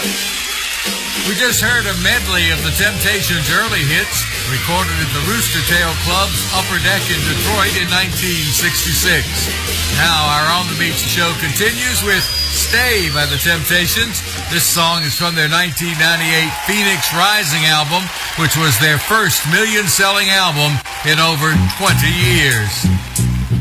We just heard a medley of the Temptations' early hits, recorded at the Rooster Tail Club's Upper Deck in Detroit in 1966. Now our On the Beach show continues with Stay by the Temptations. This song is from their 1998 Phoenix Rising album, which was their first million-selling album in over 20 years.